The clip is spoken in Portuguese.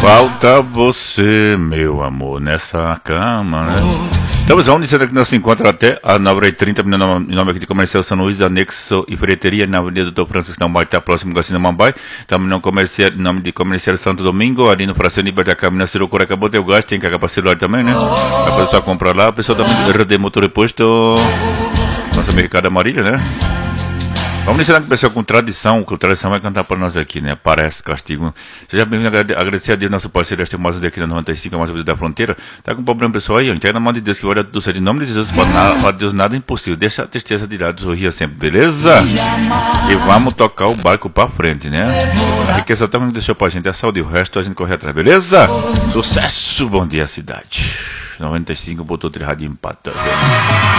Falta você, meu amor, nessa cama, né? Estamos vamos dizendo que nós se encontra até a 9h30, em nome aqui de Comercial São Luís, anexo e freteria, na Avenida Doutor Francisco, não vai estar próximo do Cassino Mambai. Estamos no comercial, em nome de Comercial Santo Domingo, ali no Fração de Bertacam, na Cirocura, acabou de ter o gás, tem que acabar celular também, né? A pessoa comprar lá, a pessoa também RD Motor e Posto, nossa mercado Amarília, né? Vamos ensinar com o pessoal com tradição, que o tradição vai cantar para nós aqui, né? Parece castigo. Seja bem-vindo, agradecer a Deus, nosso parceiro, este mais aqui na 95, a mais da fronteira. Tá com problema, pessoal, aí? Entrega na mão de Deus, que vai dar tudo certo. Em nome de Jesus, para Deus nada é impossível. Deixa a tristeza de lado, sorria sempre, beleza? E vamos tocar o barco para frente, né? A riqueza também deixou pra gente, a saúde e o resto a gente corre atrás, beleza? Sucesso! Bom dia, cidade. 95 botou o radinho empatado.